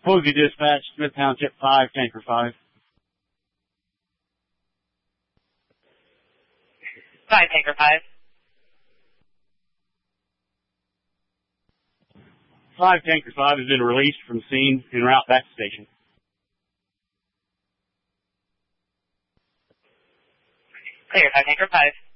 Posey Dispatch, Smith Township 5, Tanker 5. 5, Tanker 5. 5, Tanker 5 has been released from scene en route back to station. Clear, 5, Tanker 5.